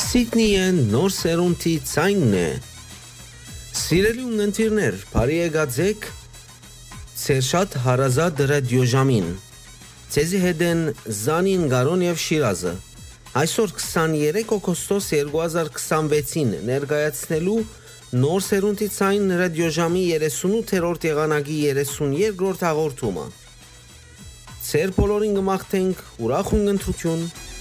Սիդնիը նոր սերունդի ցայնն է։ Սիրելի ունգընտիրներ, բարի եկածեք ձեր շատ հարազատ ռադիոժամին։ Ձեզի հետ են Զանին Գարոն եւ Շիրազը։ Այսօր 23 օգոստոս 2026-ին ներկայացնելու նոր սերունդի ցայն ռադիոժամի 38-րդ եղանակի 32-րդ հաղորդումը։ Ձեր բոլորին կմաղթենք ուրախ ունգընտրություն